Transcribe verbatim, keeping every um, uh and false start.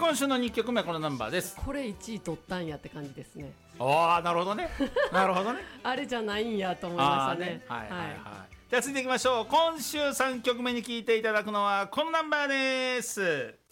今週のにきょくめはこのナンバーです。 これいちい取ったんやって感じですね。 ああ、なるほどね。なるほどね。 あれじゃないんやと思いましたね。 はいはいはい、はい。じゃあ続いていきましょう。今週さんきょくめに聴いていただくのはこのナンバーです。